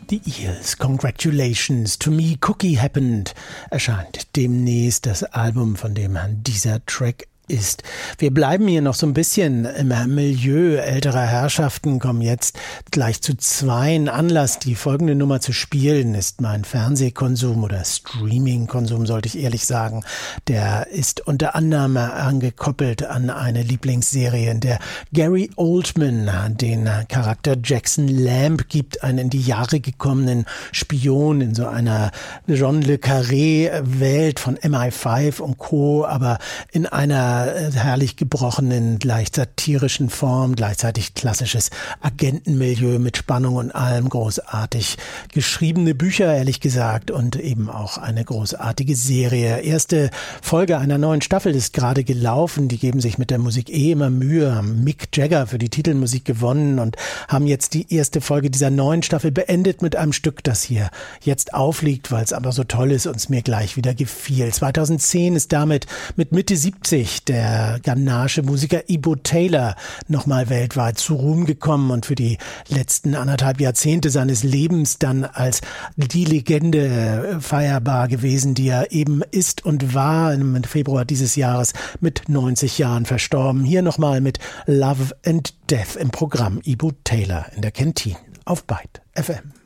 The Eels, Congratulations to Me, Cookie Happened, erscheint demnächst das Album, von dem dieser Track ist. Wir bleiben hier noch so ein bisschen im Milieu älterer Herrschaften, kommen jetzt gleich zu zweien. Anlass, die folgende Nummer zu spielen, ist mein Fernsehkonsum oder Streamingkonsum, sollte ich ehrlich sagen. Der ist unter anderem angekoppelt an eine Lieblingsserie, in der Gary Oldman den Charakter Jackson Lamb gibt, einen in die Jahre gekommenen Spion in so einer John le Carré-Welt von MI5 und Co., aber in einer herrlich gebrochenen, leicht satirischen Form, gleichzeitig klassisches Agentenmilieu mit Spannung und allem, großartig geschriebene Bücher, ehrlich gesagt, und eben auch eine großartige Serie. Erste Folge einer neuen Staffel ist gerade gelaufen, die geben sich mit der Musik immer Mühe, haben Mick Jagger für die Titelmusik gewonnen und haben jetzt die erste Folge dieser neuen Staffel beendet mit einem Stück, das hier jetzt aufliegt, weil es aber so toll ist und es mir gleich wieder gefiel. 2010 ist damit mit Mitte 70 der Ganache-Musiker Ibo Taylor nochmal weltweit zu Ruhm gekommen und für die letzten 1,5 Jahrzehnte seines Lebens dann als die Legende feierbar gewesen, die er eben ist und war, im Februar dieses Jahres mit 90 Jahren verstorben. Hier nochmal mit Love and Death im Programm Ibo Taylor in der Kantine auf Byte FM.